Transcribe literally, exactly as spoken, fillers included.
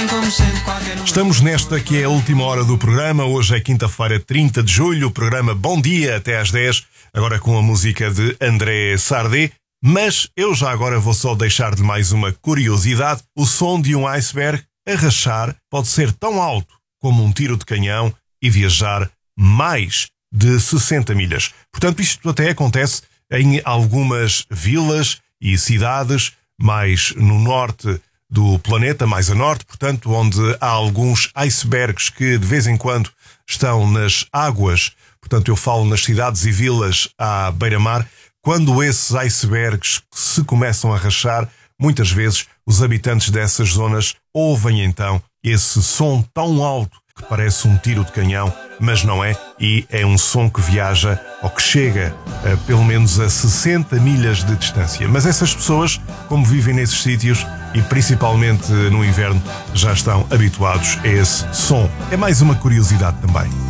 Estamos nesta que é a última hora do programa. Hoje é quinta-feira, trinta de julho. O programa Bom Dia até às dez. Agora com a música de André Sardé. Mas eu já agora vou só deixar-lhe mais uma curiosidade. O som de um iceberg a rachar pode ser tão alto como um tiro de canhão e viajar mais de sessenta milhas. Portanto, isto até acontece em algumas vilas e cidades mais no norte do planeta, mais a norte, portanto, onde há alguns icebergs que de vez em quando estão nas águas. Portanto, eu falo nas cidades e vilas à beira-mar. Quando esses icebergs se começam a rachar, muitas vezes os habitantes dessas zonas ouvem então esse som tão alto que parece um tiro de canhão, mas não é, e é um som que viaja ou que chega a, pelo menos a sessenta milhas de distância. Mas essas pessoas, como vivem nesses sítios e principalmente no inverno, já estão habituados a esse som. É mais uma curiosidade também.